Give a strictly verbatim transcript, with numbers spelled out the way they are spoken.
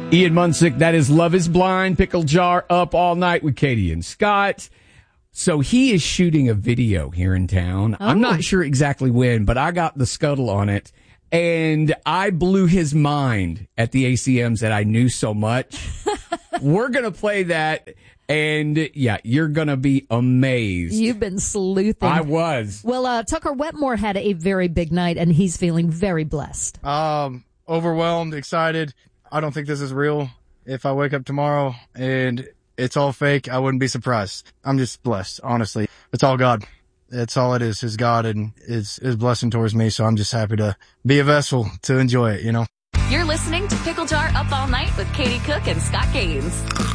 Ian Munsick, that is Love is Blind, Pickle Jar, Up All Night with Katie and Scott. So he is shooting a video here in town. Oh. I'm not sure exactly when, but I got the scuttle on it, and I blew his mind at the A C Ms that I knew so much. We're going to play that, and yeah, you're going to be amazed. You've been sleuthing. I was. Well, uh, Tucker Wetmore had a very big night, and he's feeling very blessed. Um, overwhelmed, excited. I don't think this is real. If I wake up tomorrow and it's all fake, I wouldn't be surprised. I'm just blessed, honestly. It's all God. That's all it is, is God and his, his blessing towards me. So I'm just happy to be a vessel to enjoy it, you know. You're listening to Pickle Jar Up All Night with Katie Cook and Scott Gaines.